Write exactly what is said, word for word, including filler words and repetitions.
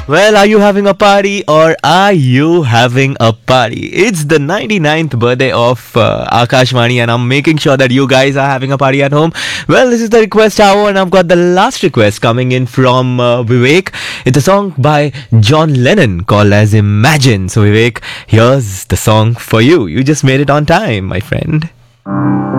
Well, are you having a party or are you having a party? It's the ninety-ninth birthday of uh, Akashvani, and I'm making sure that you guys are having a party at home. Well, this is the request hour, and I've got the last request coming in from uh, Vivek. It's a song by John Lennon called as Imagine. So, Vivek, here's the song for you. You just made it on time, my friend.